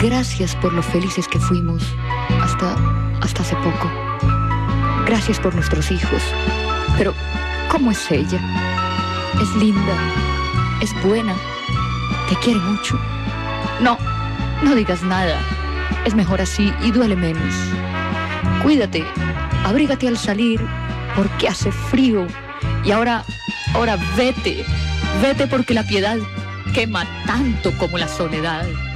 Gracias por lo felices que fuimos hasta hace poco. Gracias por nuestros hijos. Pero, ¿cómo es ella? Es linda, es buena, te quiere mucho. No digas nada. Es mejor así y duele menos. Cuídate, abrígate al salir, porque hace frío. Y ahora vete porque la piedad quema tanto como la soledad.